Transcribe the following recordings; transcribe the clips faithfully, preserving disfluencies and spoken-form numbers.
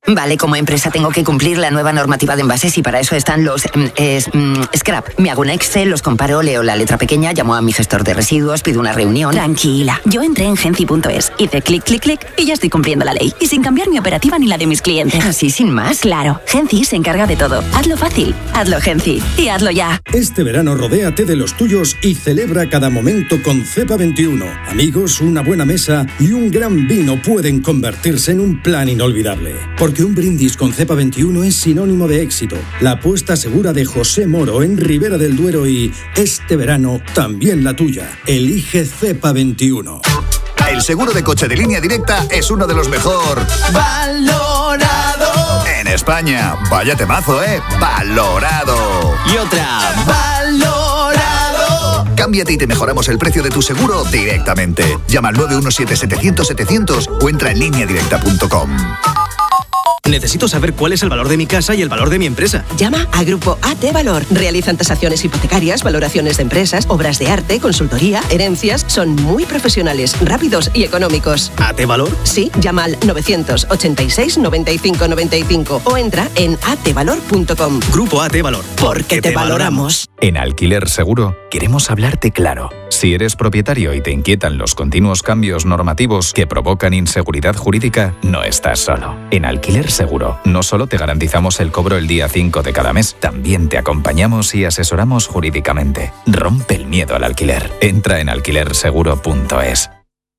Vale, como empresa tengo que cumplir la nueva normativa de envases y para eso están los eh, es, mm, scrap. Me hago un Excel, los comparo, leo la letra pequeña, llamo a mi gestor de residuos, pido una reunión. Tranquila, yo entré en genci punto es, hice clic, clic, clic y ya estoy cumpliendo la ley. Y sin cambiar mi operativa ni la de mis clientes. ¿Así sin más? Claro, Genci se encarga de todo. Hazlo fácil, hazlo Genci y hazlo ya. Este verano rodéate de los tuyos y celebra cada momento con Cepa veintiuno. Amigos, una buena mesa y un gran vino pueden convertirse en un plan inolvidable. Porque un brindis con Cepa veintiuno es sinónimo de éxito. La apuesta segura de José Moro en Ribera del Duero y este verano también la tuya. Elige Cepa veintiuno. El seguro de coche de Línea Directa es uno de los mejor valorado en España. Vaya temazo, ¿eh? Valorado. Y otra, valorado. Cámbiate y te mejoramos el precio de tu seguro directamente. Llama al nueve uno siete, setecientos, setecientos o entra en línea directa punto com. Necesito saber cuál es el valor de mi casa y el valor de mi empresa. Llama a Grupo A T Valor. Realizan tasaciones hipotecarias, valoraciones de empresas, obras de arte, consultoría, herencias. Son muy profesionales, rápidos y económicos. ¿A T Valor? Sí, llama al novecientos ochenta y seis, noventa y cinco noventa y cinco o entra en a t valor punto com. Grupo A T Valor. Porque te, te valoramos. En Alquiler Seguro queremos hablarte claro. Si eres propietario y te inquietan los continuos cambios normativos que provocan inseguridad jurídica, no estás solo. En Alquiler Seguro no solo te garantizamos el cobro el día cinco de cada mes, también te acompañamos y asesoramos jurídicamente. Rompe el miedo al alquiler. Entra en alquiler seguro punto es.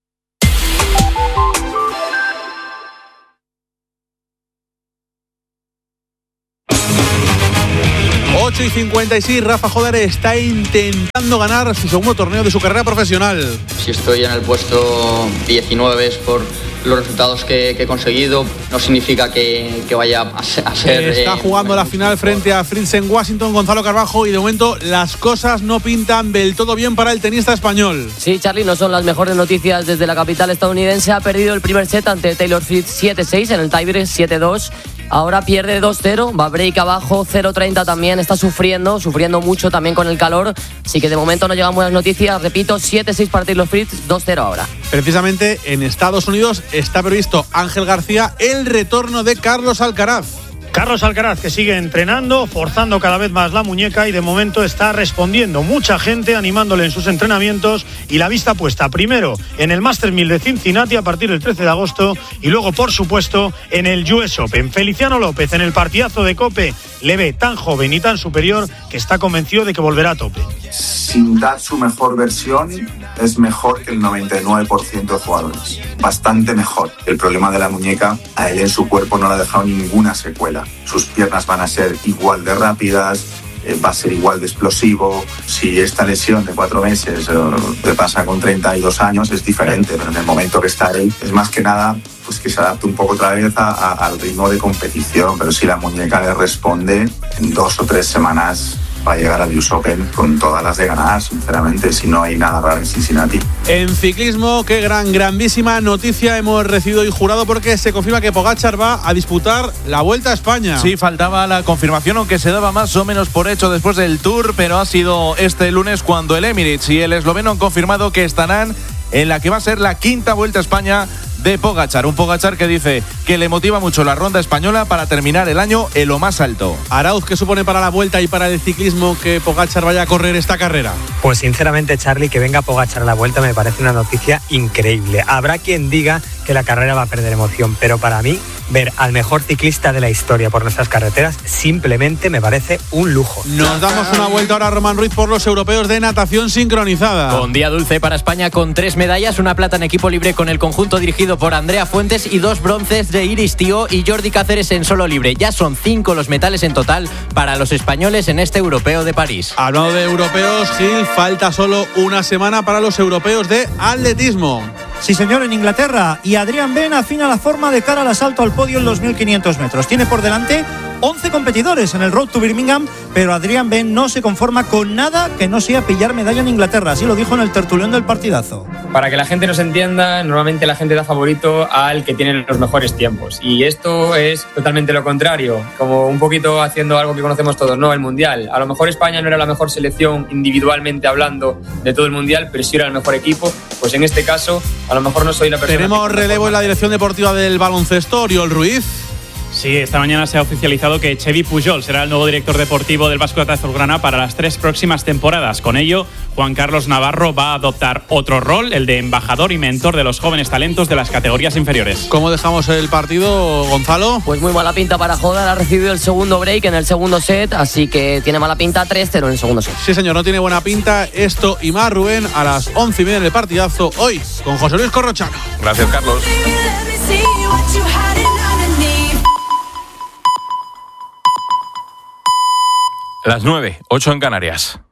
ocho y cincuenta y seis, Rafa Jodare está intentando ganar su segundo torneo de su carrera profesional. Si estoy en el puesto diecinueve es por los resultados que, que he conseguido, no significa que, que vaya a ser... A ser está eh, jugando la final frente a Fritz en Washington, Gonzalo Carbajo, y de momento las cosas no pintan del todo bien para el tenista español. Sí, Charly, no son las mejores noticias desde la capital estadounidense. Ha perdido el primer set ante Taylor Fritz siete seis en el tiebreak siete dos. Ahora pierde dos cero, va break abajo, cero treinta también, está sufriendo, sufriendo mucho también con el calor, así que de momento no llegan buenas noticias, repito, siete seis para Taylor Fritz, dos cero ahora. Precisamente en Estados Unidos está previsto, Ángel García, el retorno de Carlos Alcaraz. Carlos Alcaraz, que sigue entrenando, forzando cada vez más la muñeca y de momento está respondiendo. Mucha gente animándole en sus entrenamientos y la vista puesta primero en el Masters mil de Cincinnati a partir del trece de agosto y luego, por supuesto, en el U S Open. Feliciano López en el partidazo de COPE le ve tan joven y tan superior que está convencido de que volverá a tope. Sin dar su mejor versión, es mejor que el noventa y nueve por ciento de jugadores. Bastante mejor. El problema de la muñeca, a él en su cuerpo no le ha dejado ninguna secuela. Sus piernas van a ser igual de rápidas, eh, va a ser igual de explosivo. Si esta lesión de cuatro meses eh, te pasa con treinta y dos años, es diferente, pero en el momento que está él, es más que nada pues que se adapte un poco otra vez a, a, al ritmo de competición. Pero si la muñeca le responde, en dos o tres semanas va a llegar al U S Open con todas las de ganar, sinceramente, si no hay nada raro en Cincinnati. En ciclismo, qué gran, grandísima noticia hemos recibido y jurado, porque se confirma que Pogačar va a disputar la Vuelta a España. Sí, faltaba la confirmación, aunque se daba más o menos por hecho después del Tour, pero ha sido este lunes cuando el Emirates y el esloveno han confirmado que estarán en la que va a ser la quinta Vuelta a España de Pogačar. Un Pogačar que dice que le motiva mucho la ronda española para terminar el año en lo más alto. Arauz, ¿qué supone para la Vuelta y para el ciclismo que Pogačar vaya a correr esta carrera? Pues sinceramente, Charly, que venga Pogačar a la Vuelta me parece una noticia increíble. Habrá quien diga que la carrera va a perder emoción, pero para mí, ver al mejor ciclista de la historia por nuestras carreteras simplemente me parece un lujo. Nos damos una vuelta ahora, Román Ruiz, por los europeos de natación sincronizada. Con día dulce para España, con tres medallas, una plata en equipo libre con el conjunto dirigido por Andrea Fuentes y dos bronces de Iris Tío y Jordi Cáceres en solo libre. Ya son cinco los metales en total para los españoles en este europeo de París. Hablando de europeos, Gil, falta solo una semana para los europeos de atletismo. Sí, señor, en Inglaterra. Y Adrián Ben afina la forma de cara al asalto al podio en los mil quinientos metros. Tiene por delante once competidores en el Road to Birmingham, pero Adrián Ben no se conforma con nada que no sea pillar medalla en Inglaterra. Así lo dijo en el tertulión del partidazo. Para que la gente nos entienda, normalmente la gente da favorito al que tiene los mejores tiempos. Y esto es totalmente lo contrario, como un poquito haciendo algo que conocemos todos, ¿no? El Mundial. A lo mejor España no era la mejor selección individualmente hablando de todo el Mundial, pero sí era el mejor equipo. Pues en este caso, a lo mejor no soy la persona... Tenemos relevo en la dirección deportiva del baloncesto, Oriol Ruiz. Sí, esta mañana se ha oficializado que Xevi Pujol será el nuevo director deportivo del Vasco de Azulgrana para las tres próximas temporadas. Con ello, Juan Carlos Navarro va a adoptar otro rol, el de embajador y mentor de los jóvenes talentos de las categorías inferiores. ¿Cómo dejamos el partido, Gonzalo? Pues muy mala pinta para Jodar, ha recibido el segundo break en el segundo set, así que tiene mala pinta, tres cero en el segundo set. Sí, señor, no tiene buena pinta. Esto y más, Rubén, a las once y media en el partidazo, hoy, con José Luis Corrochano. Gracias, Carlos. Las nueve, ocho en Canarias.